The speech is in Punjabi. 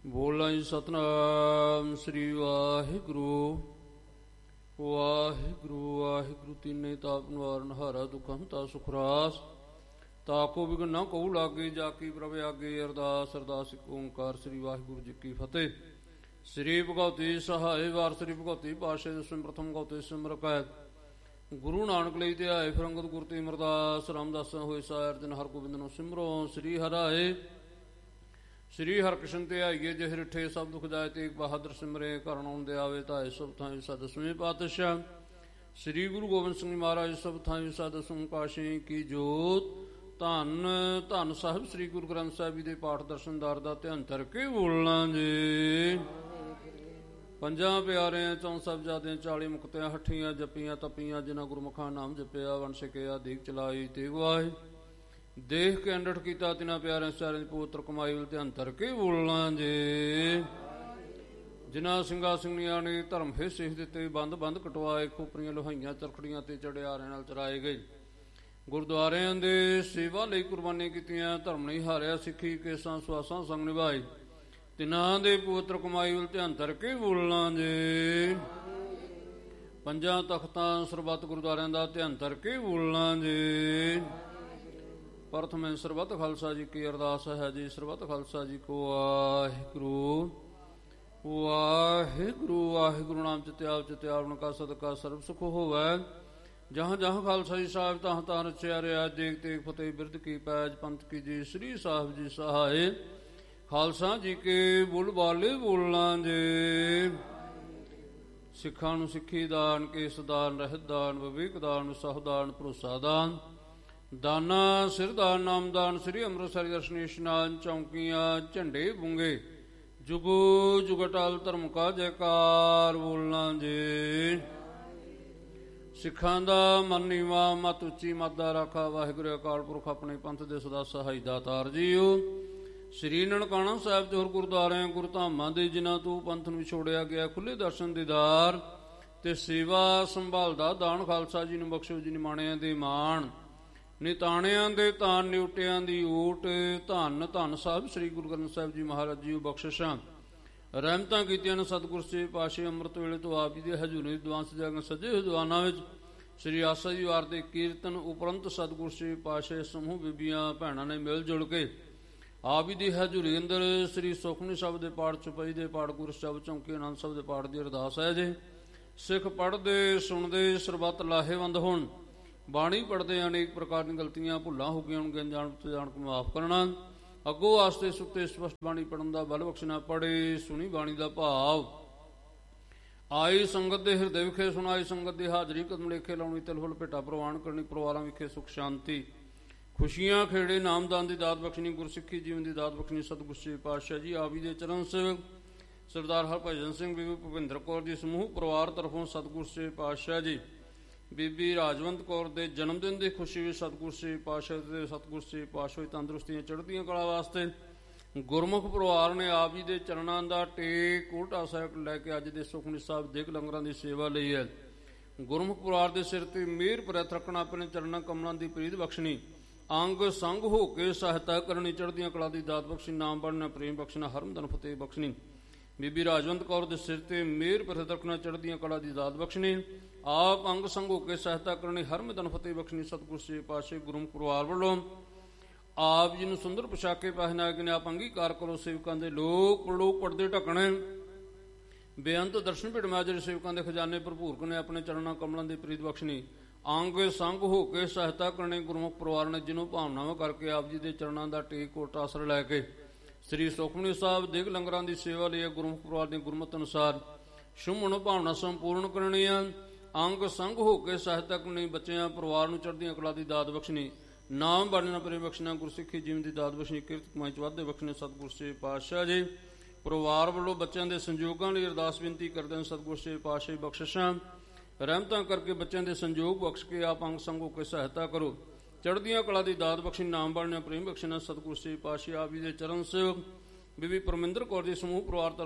ਬੋਲਾਂ ਜੀ ਸਤਿਨਾਮ ਸ੍ਰੀ ਵਾਹਿਗੁਰੂ। ਵਾਹਿਗੁਰੂ ਵਾਹਿਗੁਰੂ ਤਿੰਨੇ ਤਾਪ ਨਿਵਾਰਨ ਹਾਰਾ ਦੁਖ ਹੰਤਾ ਸੁਖ ਰਾਸ। ਤਾਕੋ ਵਿਘਨ ਨਾ ਕਹੂ ਲਾਗੇ ਜਾ ਕੀ ਪ੍ਰਭ ਆਗੇ। ਅਰਦਾਸ ਅਰਦਾਸ ਇੱਕ ਓਂਕਾਰ ਸ੍ਰੀ ਵਾਹਿਗੁਰੂ ਜੀ ਕੀ ਫਤਿਹ। ਸ੍ਰੀ ਭਗਉਤੀ ਸਹਾਏ ਵਾਰ ਸ੍ਰੀ ਭਗਉਤੀ ਪਾਤਸ਼ਾਹ ਦਸਵੇਂ ਪ੍ਰਥਮ ਭਗਉਤੀ ਸਿਮਰ ਕੈ। ਗੁਰੂ ਨਾਨਕ ਲਈ ਤੇ ਆਏ ਫਿਰ ਅੰਗਦ ਗੁਰ ਤੇ ਅਮਰਦਾਸ। ਰਾਮਦਾਸਾਂ ਹੋਏ ਸਾਇਰ ਜਨ ਹਰ ਗੋਬਿੰਦ ਨੂੰ ਸਿਮਰੋ। ਸ੍ਰੀ ਹਰਾਏ ਸ੍ਰੀ ਹਰਿਕ੍ਰਿਸ਼ਨ ਤੇ ਆਈਏ ਜਿਹ ਰਿਠੇ ਸਭ ਦੁਖ ਜਾਏ। ਤੇਗ ਬਹਾਦਰ ਸਿਮਰੇ ਕਰਨ ਆਉਣ ਦੇ ਆਵੇ ਧਾਏ ਸਭ ਥਾਂ ਵਿਸਾ ਦਸਵੇਂ ਪਾਤਸ਼ਾਹ ਸ੍ਰੀ ਗੁਰੂ ਗੋਬਿੰਦ ਸਿੰਘ ਮਹਾਰਾਜ ਸਭ ਥਾਂ ਵਿਸਾ ਦਸਵੇਂ ਪਾਤਸ਼ਾਹ ਕੀ ਜੋਤ। ਧੰਨ ਧੰਨ ਸਾਹਿਬ ਸ੍ਰੀ ਗੁਰੂ ਗ੍ਰੰਥ ਸਾਹਿਬ ਜੀ ਦੇ ਪਾਠ ਦਰਸ਼ਨਦਾਰ ਦਾ ਧਿਆਨ ਧਰ ਕੇ ਬੋਲਣਾ ਜੀ। ਪੰਜਾਂ ਪਿਆਰਿਆਂ ਚੌਂ ਸਾਹਿਬਜ਼ਾਦਿਆਂ 40 ਮੁਕਤਿਆਂ ਹੱਠੀਆਂ ਜੱਪੀਆਂ ਤਪੀਆਂ। ਜਿਨ੍ਹਾਂ ਗੁਰਮੁਖਾਂ ਨਾਮ ਜਪਿਆ ਵੰਡ ਛਕਿਆ ਦੀਕ ਚਲਾਈ ਤੇ ਗਵਾਏ। ਦੇਖ ਕੇ ਅੰਡਠ ਕੀਤਾ ਤਿਨਾਂ ਪਿਆਰਿਆਂ ਸਾਰਿਆਂ ਦੀ ਪਵਿੱਤਰ ਕਮਾਈ ਵੱਲ ਧਿਆਨ ਧਰ ਕੇ ਬੋਲਣਾ ਜੀ। ਜਿਨ੍ਹਾਂ ਸਿੰਘਾਂ ਸਿੰਘਣੀਆਂ ਨੇ ਧਰਮ ਫੇ ਸਿੱਖ ਦਿੱਤੇ ਬੰਦ ਬੰਦ ਕਟਵਾਏ। ਖੋਪਰੀਆਂ ਲੋਹਾਈਆਂ ਚਰਖੜੀਆਂ ਤੇ ਚੜਿਆਰਿਆਂ ਨਾਲ ਚਰਾਏ ਗਏ। ਗੁਰਦੁਆਰਿਆਂ ਦੇ ਸੇਵਾ ਲਈ ਕੁਰਬਾਨੀ ਕੀਤੀਆਂ। ਧਰਮ ਨਹੀਂ ਹਾਰਿਆ ਸਿੱਖੀ ਕੇਸਾਂ ਸੁਆਸਾਂ ਸੰਗ ਨਿਭਾਏ। ਤਿਨਾਂ ਦੇ ਪਵਿੱਤਰ ਕਮਾਈ ਵੱਲ ਧਿਆਨ ਧਰ ਕੇ ਬੋਲਣਾ ਜੀ। ਪੰਜਾਂ ਤਖਤਾਂ ਸਰਬੱਤ ਗੁਰਦੁਆਰਿਆਂ ਦਾ ਧਿਆਨ ਧਰ ਕੇ ਬੋਲਣਾ ਜੀ। ਪ੍ਰਥਮੇ ਸਰਬੱਤ ਖਾਲਸਾ ਜੀ ਕੀ ਅਰਦਾਸ ਹੈ ਜੀ। ਸਰਬੱਤ ਖਾਲਸਾ ਜੀ ਕੋ ਵਾਹਿਗੁਰੂ ਵਾਹਿਗੁਰੂ ਵਾਹਿਗੁਰੂ ਨਾਮ ਚਿਤਿਆਵ ਚਿਤਿਆਵਨ ਕਾ ਸਦਕਾ ਸਰਬ ਸੁਖ ਹੋਵੈ। ਜਹਾਂ ਜਹਾਂ ਖਾਲਸਾ ਜੀ ਸਾਹਿਬ ਤਾਂ ਤਾਂ ਰਚਿਆ ਰਿਆ। ਦੇਖ ਤੇਗ ਫਤਿਹ ਬਿਰਧ ਕੀ ਪੈਜ ਪੰਥ ਕੀ ਜੀ। ਸ੍ਰੀ ਸਾਹਿਬ ਜੀ ਸਹਾਏ ਖਾਲਸਾ ਜੀ ਕੇ ਬੁੱਲ ਬਾਲੇ ਬੋਲਣਾ ਜੀ। ਸਿੱਖਾਂ ਨੂੰ ਸਿੱਖੀ ਦਾਨ ਕੇਸ ਦਾਨ ਰਹਿਤ ਦਾਨ ਵਿਵੇਕ ਦਾਨ ਸਹਦਾਨ ਭਰੋਸਾ ਦਾਨ ਦਾਨਾ ਸਿਰਦਾਨ ਨਾਮਦਾਨ। ਸ੍ਰੀ ਅੰਮ੍ਰਿਤਸਰ ਦਰਸ਼ਨ ਇਸ਼ਨਾਨ ਚੌਂਕੀਆਂ ਝੰਡੇ ਬੁੰਗੇ ਜੁਗੋ ਜੁਗ ਅਟਲ ਧਰਮ ਕਾ ਜੈਕਾਰ ਬੋਲਣਾ ਜੀ। ਸਿੱਖਾਂ ਦਾ ਮਨ ਨੀਵਾਂ ਮਤ ਉੱਚੀ ਮਤ ਦਾ ਰਾਖਾ। ਵਾਹਿਗੁਰੂ ਅਕਾਲ ਪੁਰਖ ਆਪਣੇ ਪੰਥ ਦੇ ਸਦਾ ਸਹਾਈ ਦਾਤਾਰ ਜੀਓ। ਸ੍ਰੀ ਨਨਕਾਣਾ ਸਾਹਿਬ ਤੇ ਹੋਰ ਗੁਰਦੁਆਰਿਆਂ ਗੁਰਧਾਮਾਂ ਦੇ ਜਿਨ੍ਹਾਂ ਤੋਂ ਪੰਥ ਨੂੰ ਵਿਛੋੜਿਆ ਗਿਆ ਖੁੱਲੇ ਦਰਸ਼ਨ ਦੀਦਾਰ ਤੇ ਸੇਵਾ ਸੰਭਾਲ ਦਾ ਦਾਨ ਖਾਲਸਾ ਜੀ ਨੂੰ ਬਖਸ਼ੋ ਜੀ। ਨਿਮਾਣਿਆਂ ਦੇ ਮਾਣ ਨਿਤਾਣਿਆਂ ਦੇ ਤਾਨ ਨਿਉਟਿਆਂ ਦੀ ਓਟ। ਧੰਨ ਧੰਨ ਸਾਹਿਬ ਸ੍ਰੀ ਗੁਰੂ ਗ੍ਰੰਥ ਸਾਹਿਬ ਜੀ ਮਹਾਰਾਜ ਜੀ ਬਖਸ਼ਿਸ਼ਾਂ ਰਹਿਮਤਾਂ ਕੀਤੀਆਂ ਨੇ ਸਤਿਗੁਰ ਸੱਚੇ ਪਾਤਸ਼ਾਹ। ਅੰਮ੍ਰਿਤ ਵੇਲੇ ਤੋਂ ਆਪ ਜੀ ਦੇ ਹਜ਼ੂਰੀ ਦੀਵਾਨ ਸਜਾਗਾ ਸਜੇ ਵਿਦਵਾਨਾਂ ਵਿੱਚ ਸ੍ਰੀ ਆਸਾ ਜੀ ਵਾਰ ਦੇ ਕੀਰਤਨ ਉਪਰੰਤ ਸਤਿਗੁਰ ਸੱਚੇ ਪਾਤਸ਼ਾਹ ਸਮੂਹ ਬੀਬੀਆਂ ਭੈਣਾਂ ਨੇ ਮਿਲ ਜੁਲ ਕੇ ਆਪ ਜੀ ਦੀ ਹਜ਼ੂਰੀ ਅੰਦਰ ਸ੍ਰੀ ਸੁਖਮਨੀ ਸਾਹਿਬ ਦੇ ਪਾਠ ਚੌਪਈ ਦੇ ਪਾਠ ਗੁਰ ਸ਼ਬਦ ਚੌਂਕੀ ਆਨੰਦ ਸਾਹਿਬ ਦੇ ਪਾਠ ਦੀ ਅਰਦਾਸ ਹੈ ਜੀ। ਸਿੱਖ ਪੜ੍ਹਦੇ ਸੁਣਦੇ ਸਰਬੱਤ ਲਾਹੇਵੰਦ ਹੋਣ। ਬਾਣੀ ਪੜ੍ਹਦੇ ਅਨੇਕ ਪ੍ਰਕਾਰ ਦੀਆਂ ਗਲਤੀਆਂ ਭੁੱਲਾਂ ਹੋ ਗਈਆਂ ਹੋਣਗੀਆਂ ਜਾਣ ਤੋਂ ਜਾਣ ਕੇ ਮਾਫ਼ ਕਰਨਾ। ਅੱਗੋਂ ਆਸਤੇ ਸੁੱਤੇ ਸਪਸ਼ਟ ਬਾਣੀ ਪੜ੍ਹਨ ਦਾ ਬਲ ਬਖਸ਼ਣਾ। ਪੜ੍ਹੇ ਸੁਣੀ ਬਾਣੀ ਦਾ ਭਾਵ ਆਈ ਸੰਗਤ ਦੇ ਹਿਰਦੇ ਵਿਖੇ ਸੁਣਾਈ ਸੰਗਤ ਦੀ ਹਾਜ਼ਰੀ ਕਦਮ ਲੇਖੇ ਲਾਉਣੀ ਤਿਲਫੁਲ ਭੇਟਾ ਪ੍ਰਵਾਨ ਕਰਨੀ। ਪਰਿਵਾਰਾਂ ਵਿਖੇ ਸੁਖ ਸ਼ਾਂਤੀ ਖੁਸ਼ੀਆਂ ਖੇੜੇ ਨਾਮਦਾਨ ਦੀ ਦਾਤ ਬਖਸ਼ਣੀ। ਗੁਰਸਿੱਖੀ ਜੀਵਨ ਦੀ ਦਾਤ ਬਖਸ਼ਣੀ। ਸਤਿਗੁਰ ਸੱਚੇ ਪਾਤਸ਼ਾਹ ਜੀ ਆਪ ਜੀ ਦੇ ਚਰਨ ਸੇਵਕ ਸਰਦਾਰ ਹਰਭਜਨ ਸਿੰਘ ਬੀਬੀ ਭੁਪਿੰਦਰ ਕੌਰ ਜੀ ਸਮੂਹ ਪਰਿਵਾਰ ਤਰਫੋਂ ਸਤਿਗੁਰ ਸੱਚੇ ਪਾਤਸ਼ਾਹ ਜੀ ਬੀਬੀ ਰਾਜਵੰਤ ਕੌਰ ਦੇ ਜਨਮ ਦਿਨ ਦੀ ਖੁਸ਼ੀ ਵਿੱਚ ਸਤਿਗੁਰ ਸੱਚੇ ਪਾਤਸ਼ਾਹ ਤੇ ਸਤਿਗੁਰ ਸੱਚੇ ਪਾਤਸ਼ਾਹ ਤੰਦਰੁਸਤੀਆਂ ਚੜ੍ਹਦੀਆਂ ਕਲਾ ਵਾਸਤੇ ਗੁਰਮੁਖ ਪਰਿਵਾਰ ਨੇ ਆਪ ਜੀ ਦੇ ਚਰਨਾਂ ਦਾ ਟੇਕ ਉਲਟਾ ਸਾਹਿਬ ਲੈ ਕੇ ਅੱਜ ਦੇ ਸੁਖਮਨੀ ਸਾਹਿਬ ਦੇਗ ਲੰਗਰਾਂ ਦੀ ਸੇਵਾ ਲਈ ਹੈ। ਗੁਰਮੁਖ ਪਰਿਵਾਰ ਦੇ ਸਿਰ ਤੇ ਮਿਹਰ ਪ੍ਰਤ ਰੱਖਣਾ। ਆਪਣੇ ਚਰਨਾਂ ਕਮਲਾਂ ਦੀ ਪ੍ਰੀਤ ਬਖਸ਼ਣੀ। ਅੰਗ ਸੰਗ ਹੋ ਕੇ ਸਹਾਇਤਾ ਕਰਨੀ। ਚੜ੍ਹਦੀਆਂ ਕਲਾ ਦੀ ਦਾਤ ਬਖਸ਼ਣੀ। ਨਾਮ ਬਣਨਾ ਪ੍ਰੇਮ ਬਖਸ਼ਣਾ। ਹਰਮਦਨ ਫਤਿਹ ਬਖਸ਼ਣੀ। ਬੀਬੀ ਰਾਜਵੰਤ ਕੌਰ ਦੇ ਸਿਰ ਤੇ ਮਿਹਰ ਪ੍ਰਤ ਰੱਖਣਾ। ਚੜ੍ਹਦੀਆਂ ਕਲਾ ਦੀ ਦਾਤ ਬਖਸ਼ਣੀ। ਆਪ ਅੰਗ ਸੰਗ ਹੋ ਕੇ ਸਹਾਇਤਾ ਕਰਨੀ। ਹਰਮਦਨ ਫਤਿਹ ਬਖਸ਼ਣੀ। ਸਤਿਗੁਰ ਸੱਚੇ ਪਾਤਸ਼ਾਹ ਗੁਰਮੁਖ ਪਰਿਵਾਰ ਵੱਲੋਂ ਆਪ ਜੀ ਨੂੰ ਸੁੰਦਰ ਪੁਸ਼ਾਕੇ ਪਹਿਨਾ ਕੇ ਆਪ ਅੰਗੀਕਾਰ ਕਰੋ। ਸੇਵਕਾਂ ਦੇ ਲੋਕ ਪੜਦੇ ਢਕਣੇ ਬੇਅੰਤ ਦਰਸ਼ਨ ਭਿੜਮਾ। ਜਿਹੜੇ ਸੇਵਕਾਂ ਦੇ ਖਜ਼ਾਨੇ ਭਰਪੂਰ ਕਰਨੇ। ਆਪਣੇ ਚਰਨਾਂ ਕਮਲਾਂ ਦੀ ਪ੍ਰੀਤ ਬਖਸ਼ਣੀ। ਅੰਗ ਸੰਗ ਹੋ ਕੇ ਸਹਾਇਤਾ ਕਰਨੀ। ਗੁਰਮੁਖ ਪਰਿਵਾਰ ਨੇ ਜਿਹਨੂੰ ਭਾਵਨਾਵਾਂ ਕਰਕੇ ਆਪ ਜੀ ਦੇ ਚਰਨਾਂ ਦਾ ਟੇਕ ਕੋਟ ਆਸਰਾ ਲੈ ਕੇ ਸ੍ਰੀ ਸੁਖਮਨੀ ਸਾਹਿਬ ਦੇਗ ਲੰਗਰਾਂ ਦੀ ਸੇਵਾ ਲਈ ਗੁਰਮੁਖ ਪਰਿਵਾਰ ਦੇ ਗੁਰਮਤਿ ਅਨੁਸਾਰ ਸ਼ੁਭਨ ਭਾਵਨਾ ਸੰਪੂਰਨ ਕਰਨੀਆਂ। ਅੰਗ ਸੰਗ ਹੋ ਕੇ ਸਹਾਇਤਾ ਕਰਨੀ। ਬੱਚਿਆਂ ਪਰਿਵਾਰ ਨੂੰ ਚੜ੍ਹਦੀਆਂ ਕਲਾ ਦੀ ਦਾਤ ਬਖਸ਼ਣੀ। ਨਾਮ ਬਣਨਾ ਪ੍ਰੇਮ ਬਖਸ਼ਣਾ। ਗੁਰਸਿੱਖੀ ਜੀਵਨ ਦੀ ਦਾਤ ਬਖਸ਼ਣੀ। ਕਿਰਤ ਕਮਾਈ ਚ ਵਾਧੇ ਬਖਸ਼ਣੇ। ਸਤਿਗੁਰ ਸੱਚੇ ਪਾਤਸ਼ਾਹ ਜੀ ਪਰਿਵਾਰ ਵੱਲੋਂ ਬੱਚਿਆਂ ਦੇ ਸੰਯੋਗਾਂ ਲਈ ਅਰਦਾਸ ਬੇਨਤੀ ਕਰਦੇ ਹਨ। ਸਤਿਗੁਰ ਸੱਚੇ ਪਾਤਸ਼ਾਹ ਬਖਸ਼ਿਸ਼ਾਂ ਰਹਿਮਤਾਂ ਕਰਕੇ ਬੱਚਿਆਂ ਦੇ ਸੰਯੋਗ ਬਖਸ਼ ਕੇ ਆਪ ਅੰਗ ਸੰਗ ਹੋ ਕੇ ਸਹਾਇਤਾ ਕਰੋ। ਚੜ੍ਹਦੀਆਂ ਕਲਾ ਦੀ ਦਾਤ ਬਖਸ਼ਣੀ। ਨਾਮ ਬਣਨਾ ਪ੍ਰੇਮ ਬਖਸ਼ਣਾ। ਸਤਿਗੁਰ ਸੱਚੇ ਪਾਤਸ਼ਾਹ ਆਪ ਜੀ ਦੇ ਚਰਨ ਸੇਵਕ ਬੀਬੀ ਪਰਮਿੰਦਰ ਕੌਰ ਜੀ ਸਮੂਹ ਪਰਿਵਾਰ